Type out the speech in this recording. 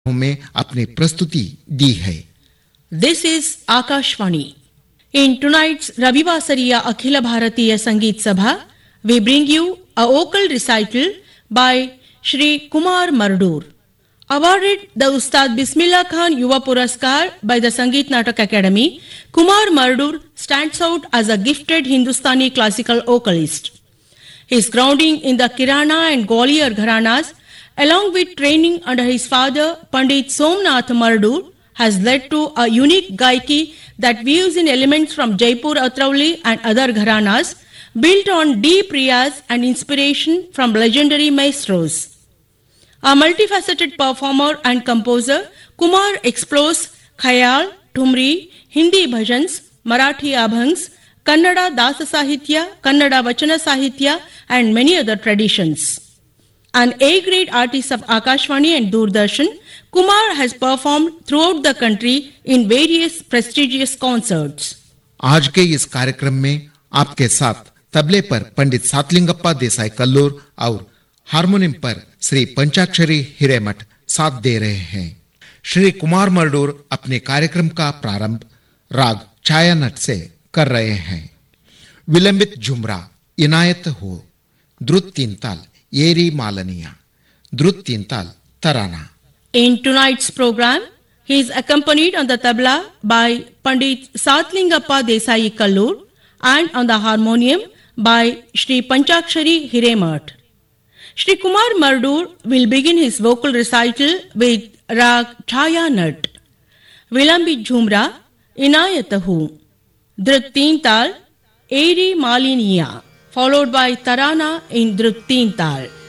में अपनी प्रस्तुति दी है। This is Akashvani. In tonight's Ravivasariya Akhila Bharatiya Sangeet Sabha, we bring you a vocal recital by Shri Kumar Mardur. Awarded the Ustad Bismillah Khan Yuva Puraskar by the Sangeet Natak Academy, Kumar Mardur stands out as a gifted Hindustani classical vocalist. His grounding in the Kirana and Gwalior Gharanas, along with training under his father Pandit Somnath Mardur, has led to a unique gaiki that weaves in elements from Jaipur Atrauli and other gharanas, built on deep riyaz and inspiration from legendary maestros. A multifaceted performer and composer, Kumar explores khayal, thumri, Hindi bhajans, Marathi abhangs, Kannada Dasa Sahitya, Kannada Vachana Sahitya, and many other traditions. An A-grade artist of Akashvani and Doordarshan, Kumar has performed throughout the country in various prestigious concerts. आज के इस कार्यक्रम में आपके साथ तबले पर पंडित सातलिंगप्पा देसाई कल्लूर और हारमोनियम पर श्री पंचाक्षरी हिरेमठ साथ दे रहे हैं। श्री कुमार मरडूर अपने कार्यक्रम का प्रारंभ राग छायानट से कर रहे हैं। विलंबित झुमरा इनायत हो, द्रुत तीन ताल येरी मालनिया, द्रुत तीन ताल तराना। In tonight's program, he is accompanied on the tabla by Pandit Satlingappa Desai Kallur and on the harmonium by Shri Panchakshari Hiremat. Shri Kumar Mardur will begin his vocal recital with Rag Chaya Nat, Vilambit Jhumra, Inayatahu, Drut Teen Tal, Eri Maliniya, followed by Tarana in Drut Teen Tal.